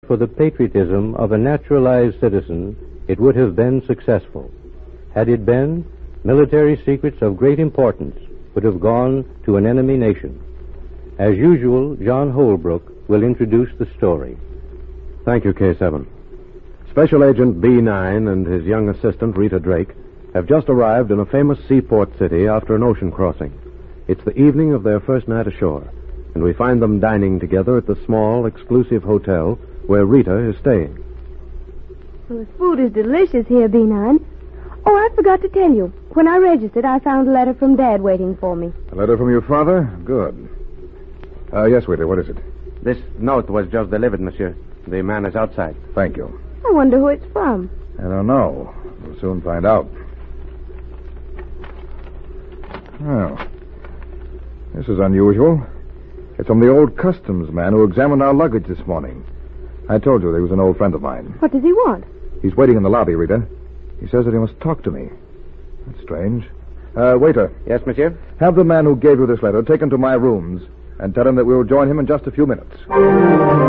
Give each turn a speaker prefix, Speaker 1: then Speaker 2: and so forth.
Speaker 1: For the patriotism of a naturalized citizen, it would have been successful. Had it been, military secrets of great importance would have gone to an enemy nation. As usual, John Holbrook will introduce the story.
Speaker 2: Thank you, K7. Special Agent B9 and his young assistant, Rita Drake, have just arrived in a famous seaport city after an ocean crossing. It's the evening of their first night ashore, and we find them dining together at the small, exclusive hotel where Rita is staying.
Speaker 3: Well, the food is delicious here, B9. Oh, I forgot to tell you. When I registered, I found a letter from Dad waiting for me.
Speaker 4: A letter from your father? Good. Yes, waiter, what is it?
Speaker 2: This note was just delivered, monsieur. The man is outside.
Speaker 4: Thank you.
Speaker 3: I wonder who it's from.
Speaker 4: I don't know. We'll soon find out. Well, this is unusual. It's from the old customs man who examined our luggage this morning. I told you that he was an old friend of mine.
Speaker 3: What does he want?
Speaker 4: He's waiting in the lobby, Rita. He says that he must talk to me. That's strange. Waiter.
Speaker 2: Yes, monsieur?
Speaker 4: Have the man who gave you this letter taken to my rooms and tell him that we will join him in just a few minutes.